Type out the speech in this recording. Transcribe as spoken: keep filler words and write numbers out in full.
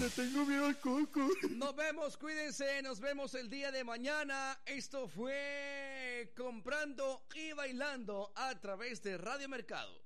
Le tengo miedo al coco. Nos vemos, cuídense, nos vemos el día de mañana. Esto fue Comprando y Bailando a través de Radio Mercado.